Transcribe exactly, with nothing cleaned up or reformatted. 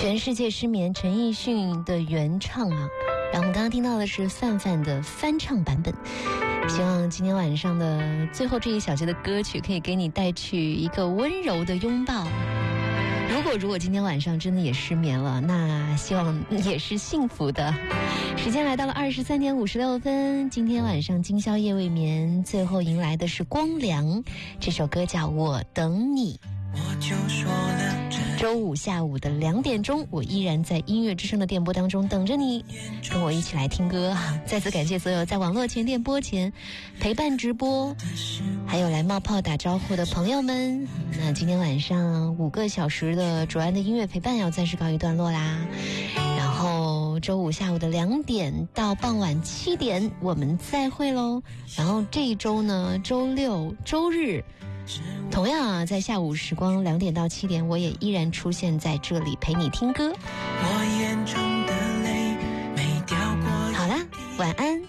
全世界失眠，陈奕迅的原唱啊，然后我们刚刚听到的是范范的翻唱版本。希望今天晚上的最后这一小节的歌曲可以给你带去一个温柔的拥抱。如果如果今天晚上真的也失眠了，那希望也是幸福的。时间来到了二十三点五十六分，今天晚上今宵夜未眠，最后迎来的是光良，这首歌叫《我等你》。我就说了，周五下午的两点钟，我依然在音乐之声的电波当中等着你，跟我一起来听歌。再次感谢所有在网络前、电波前陪伴直播，还有来冒泡打招呼的朋友们。那今天晚上五个小时的主安的音乐陪伴要暂时告一段落啦。然后周五下午的两点到傍晚七点，我们再会喽。然后这一周呢，周六、周日。同样啊，在下午时光两点到七点，我也依然出现在这里陪你听歌。我眼中的泪没掉过。好啦，晚安。